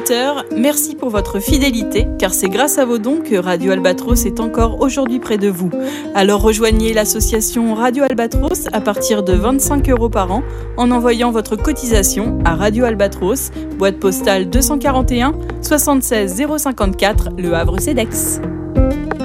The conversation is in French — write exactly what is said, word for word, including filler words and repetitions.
auditeurs, merci pour votre fidélité, car c'est grâce à vos dons que Radio Albatros est encore aujourd'hui près de vous. Alors rejoignez l'association Radio Albatros à partir de vingt-cinq euros par an en envoyant votre cotisation à Radio Albatros, boîte postale deux cent quarante et un soixante-seize zéro cinquante-quatre, Le Havre-Cedex.